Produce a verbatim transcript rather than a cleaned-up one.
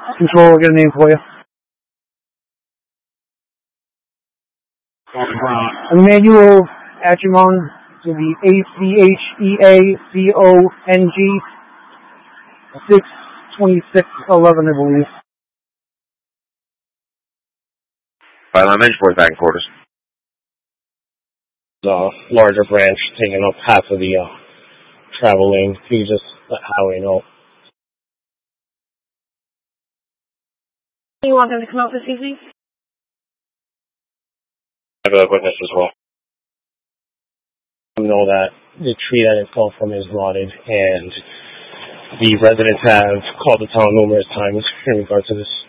Control, I'll get a name for you. Emmanuel Achimong, to be A C H E A C O N G, six twenty-six eleven, I believe. Byline Edgeworth back in quarters. The larger branch taking up half of the uh, travel lane. You just let Howie know. You want them to come out this evening? I have a witness as well. I know that the tree that it fell from is rotted, and the residents have called the town numerous times in regard to this.